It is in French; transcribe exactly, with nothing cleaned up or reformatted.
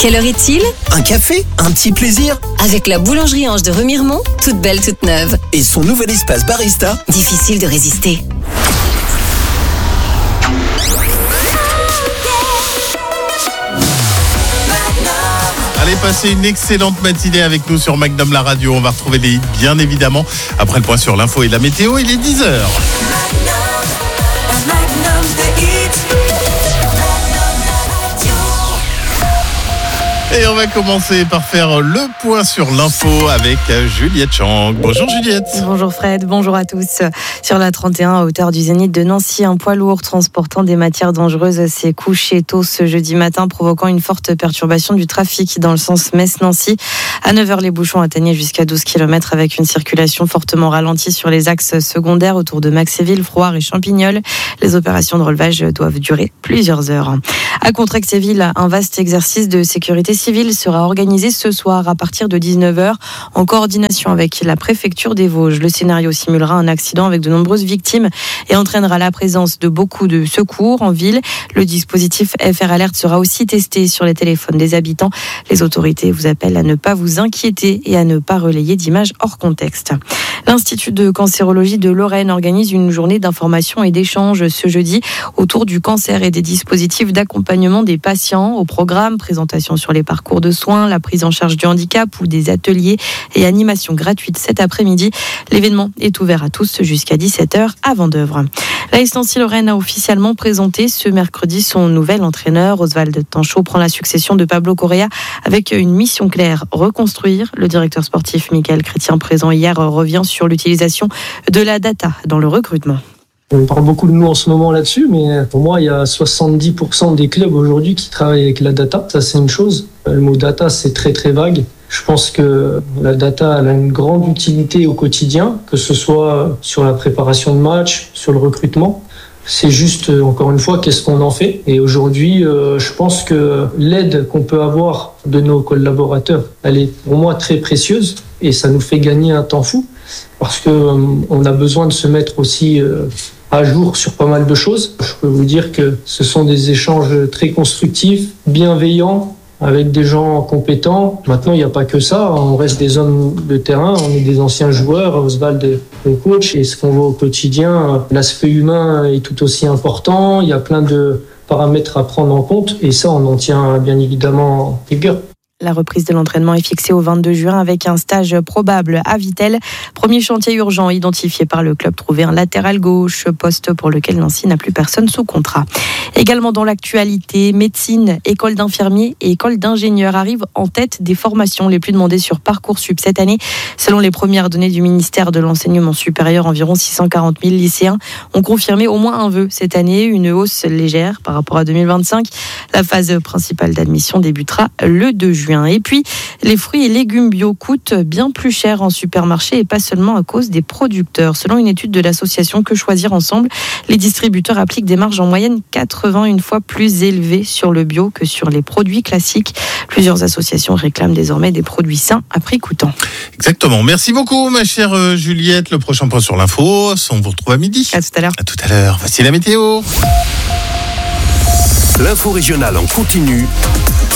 Quelle heure est-il ? Un café, un petit plaisir. Avec la boulangerie Ange de Remiremont, toute belle, toute neuve. Et son nouvel espace barista. Difficile de résister. Allez, passez une excellente matinée avec nous sur Magnum la radio. On va retrouver les hits, bien évidemment. Après le point sur l'info et la météo, il est dix heures. Et on va commencer par faire le point sur l'info avec Juliette Chang. Bonjour Juliette. Bonjour Fred, bonjour à tous. Sur la trente et un à hauteur du Zénith de Nancy, un poids lourd transportant des matières dangereuses s'est couché tôt ce jeudi matin, provoquant une forte perturbation du trafic dans le sens Metz-Nancy. À neuf heures, les bouchons atteignaient jusqu'à douze kilomètres avec une circulation fortement ralentie sur les axes secondaires autour de Maxéville, Frouard et Champignol. Les opérations de relevage doivent durer plusieurs heures. À Contrexéville, un vaste exercice de sécurité civile sera organisé ce soir à partir de dix-neuf heures en coordination avec la préfecture des Vosges. Le scénario simulera un accident avec de nombreuses victimes et entraînera la présence de beaucoup de secours en ville. Le dispositif F R Alert sera aussi testé sur les téléphones des habitants. Les autorités vous appellent à ne pas vous inquiéter et à ne pas relayer d'images hors contexte. L'Institut de cancérologie de Lorraine organise une journée d'information et d'échange ce jeudi autour du cancer et des dispositifs d'accompagnement des patients. Au programme, présentation sur les parcours de soins, la prise en charge du handicap ou des ateliers et animations gratuites cet après-midi. L'événement est ouvert à tous jusqu'à dix-sept heures à Vendeuvre. L'A S Nancy Lorraine a officiellement présenté ce mercredi son nouvel entraîneur. Oswald Tanchot prend la succession de Pablo Correa avec une mission claire, reconstruire. Le directeur sportif Michael Chrétien, présent hier, revient sur l'utilisation de la data dans le recrutement. On parle beaucoup de nous en ce moment là-dessus, mais pour moi, il y a soixante-dix pour cent des clubs aujourd'hui qui travaillent avec la data. Ça, c'est une chose. Le mot data, c'est très, très vague. Je pense que la data elle a une grande utilité au quotidien, que ce soit sur la préparation de match, sur le recrutement. C'est juste, encore une fois, qu'est-ce qu'on en fait ? Et aujourd'hui, euh, je pense que l'aide qu'on peut avoir de nos collaborateurs, elle est pour moi très précieuse et ça nous fait gagner un temps fou parce que euh, on a besoin de se mettre aussi euh, à jour sur pas mal de choses. Je peux vous dire que ce sont des échanges très constructifs, bienveillants, avec des gens compétents. Maintenant, il n'y a pas que ça. On reste des hommes de terrain, on est des anciens joueurs. Oswald est coach. Et ce qu'on voit au quotidien, l'aspect humain est tout aussi important. Il y a plein de paramètres à prendre en compte. Et ça, on en tient bien évidemment rigueur. La reprise de l'entraînement est fixée au vingt-deux juin avec un stage probable à Vittel. Premier chantier urgent identifié par le club, trouver un latéral gauche, poste pour lequel Nancy n'a plus personne sous contrat. Également dans l'actualité, médecine, école d'infirmiers et école d'ingénieurs arrivent en tête des formations les plus demandées sur Parcoursup cette année. Selon les premières données du ministère de l'Enseignement supérieur, environ six cent quarante mille lycéens ont confirmé au moins un vœu cette année, une hausse légère par rapport à deux mille vingt-cinq. La phase principale d'admission débutera le deux juin. Et puis, les fruits et légumes bio coûtent bien plus cher en supermarché et pas seulement à cause des producteurs. Selon une étude de l'association Que Choisir Ensemble, les distributeurs appliquent des marges en moyenne quatre-vingt-une fois plus élevées sur le bio que sur les produits classiques. Plusieurs associations réclament désormais des produits sains à prix coûtant. Exactement. Merci beaucoup, ma chère Juliette. Le prochain point sur l'info, on vous retrouve à midi. À tout à l'heure. À tout à l'heure. Voici la météo. L'info régionale en continu